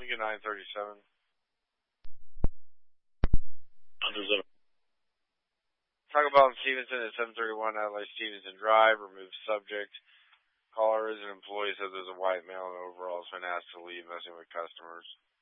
Lincoln 937. Taco Bell in Stevenson at 731 Adlai Stevenson Drive. Remove subject. Caller is an employee, said there's a white male in overalls been asked to leave, messing with customers.